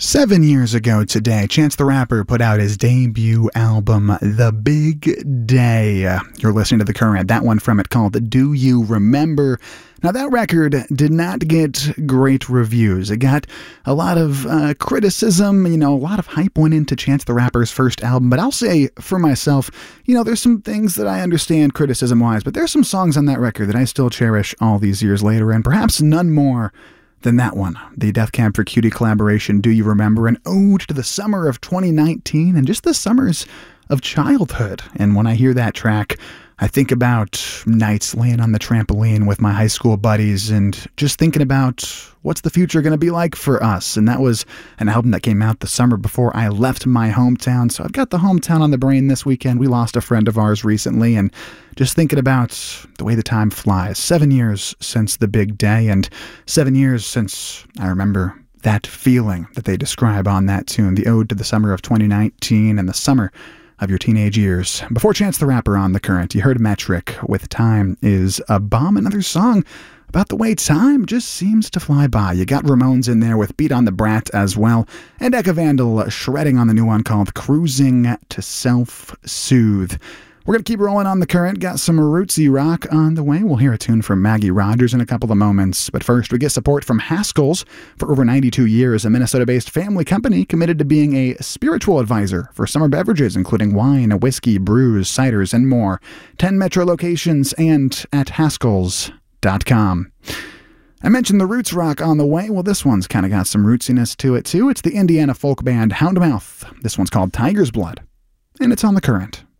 7 years ago today, Chance the Rapper put out his debut album, The Big Day. You're listening to The Current, that one from it called Do You Remember? Now, that record did not get great reviews. It got a lot of criticism, a lot of hype went into Chance the Rapper's first album, but I'll say for myself, there's some things that I understand criticism-wise, but there's some songs on that record that I still cherish all these years later, and perhaps none more than that one, the Death Cab for Cutie collaboration, Do You Remember? An ode to the summer of 2019 and just the summers of childhood. And when I hear that track, I think about nights laying on the trampoline with my high school buddies and just thinking about what's the future going to be like for us. And that was an album that came out the summer before I left my hometown. So I've got the hometown on the brain this weekend. We lost a friend of ours recently, and just thinking about the way the time flies. 7 years since the big day, and 7 years since I remember that feeling that they describe on that tune, the ode to the summer of 2019 and the summer of your teenage years. Before Chance the Rapper on The Current, you heard Metric with Time Is a Bomb, another song about the way time just seems to fly by. You got Ramones in there with Beat on the Brat as well, and Eka Vandal shredding on the new one called Cruising to Self-Soothe. We're going to keep rolling on The Current. Got some rootsy rock on the way. We'll hear a tune from Maggie Rogers in a couple of moments. But first, we get support from Haskell's. For over 92 years, a Minnesota-based family company committed to being a spiritual advisor for summer beverages, including wine, whiskey, brews, ciders, and more. 10 metro locations and at haskells.com. I mentioned the roots rock on the way. Well, this one's kind of got some rootsiness to it, too. It's the Indiana folk band Houndmouth. This one's called Tiger's Blood, and it's on The Current.